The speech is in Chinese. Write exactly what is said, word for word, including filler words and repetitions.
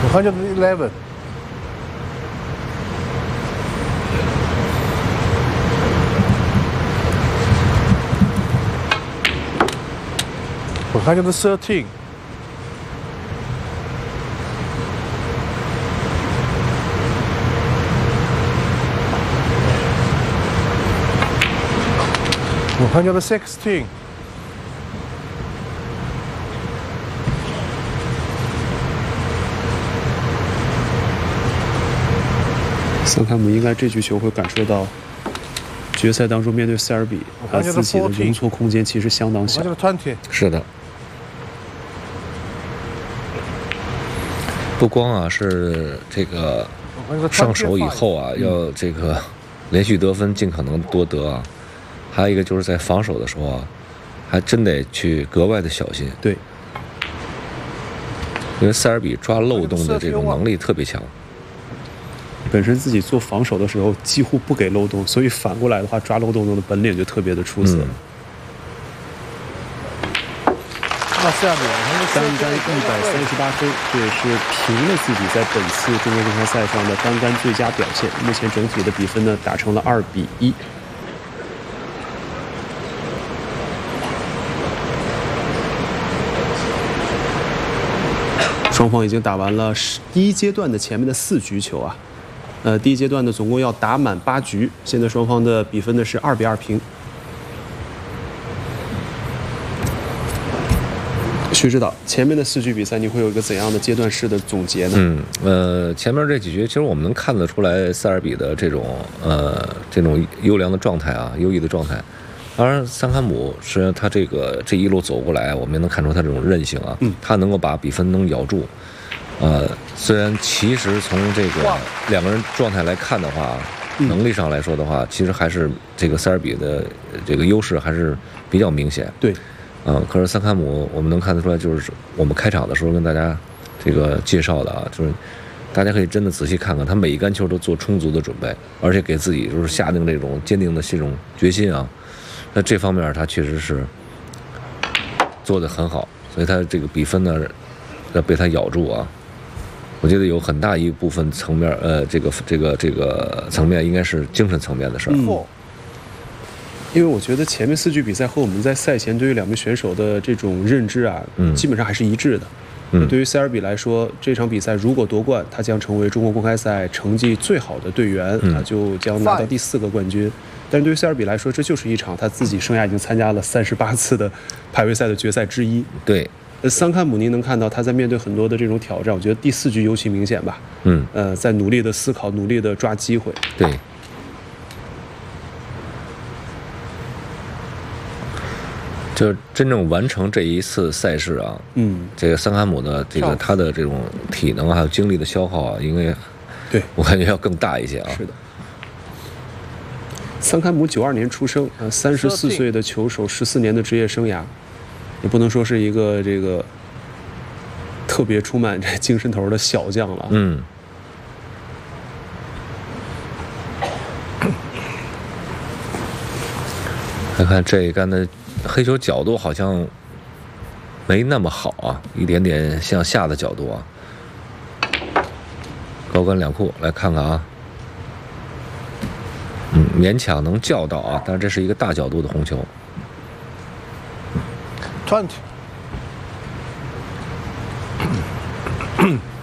one hundred eleven. one hundred thirteen. one hundred sixteen. 桑坎姆应该这局球会感受到，决赛当中面对塞尔比，他自己的容错空间其实相当小。 是的，不光啊是这个上手以后啊，要这个连续得分尽可能多得啊，还有一个就是在防守的时候啊，还真得去格外的小心。 对， 因为塞尔比抓漏洞的这种能力特别强。 本身自己做防守的时候几乎不给漏洞，所以反过来的话，抓漏洞的本领就特别的出色。 那下面单杆一百三十八分，这也是平了自己在本次中国公开赛上的单杆最佳表现。目前整体的比分呢打成了二比一。双方已经打完了第一阶段的前面的四局球啊。 呃，第一阶段呢，总共要打满八局，现在双方的比分呢是二比二平。徐指导，前面的四局比赛，你会有一个怎样的阶段式的总结呢？ 嗯，呃，前面这几局，其实我们能看得出来塞尔比的这种呃这种优良的状态啊，优异的状态。当然，桑坎姆实际上他这个这一路走过来，我们也能看出他这种韧性啊， 嗯， 他能够把比分能咬住。 呃，虽然其实从这个两个人状态来看的话，能力上来说的话，其实还是这个塞尔比的这个优势还是比较明显。 对， 嗯、呃，可是桑坎姆我们能看得出来，就是我们开场的时候跟大家这个介绍的啊，就是大家可以真的仔细看看，他每一杆球都做充足的准备，而且给自己就是下定这种坚定的这种决心啊。那这方面他确实是做得很好，所以他这个比分呢要被他咬住啊。 我觉得有很大一部分层面，呃，这个这个这个层面应该是精神层面的事儿。 嗯，因为我觉得前面四局比赛和我们在赛前对于两名选手的这种认知啊， 嗯、 基本上还是一致的。嗯，对于塞尔比来说，这场比赛如果夺冠，他将成为中国公开赛成绩最好的队员，他、嗯、就将拿到第四个冠军。但是对于塞尔比来说，这就是一场他自己生涯已经参加了三十八次的排位赛的决赛之一。 对。 桑坎姆，您能看到他在面对很多的这种挑战，我觉得第四局尤其明显吧。 嗯， 呃，在努力的思考，努力的抓机会。 对。就真正完成这一次赛事啊， 嗯， 这个桑坎姆的这个他的这种体能还有精力的消耗啊，应该， 对我感觉要更大一些啊。 是的。桑坎姆九二年出生，呃，三十四岁的球手，十四年的职业生涯。 也不能说是一个这个特别充满这精神头的小将了。 嗯。看看这一杆的黑球角度好像没那么好啊，一点点向下的角度啊。高杆两库，来看看啊。嗯，勉强能叫到啊，但是这是一个大角度的红球。 twenty.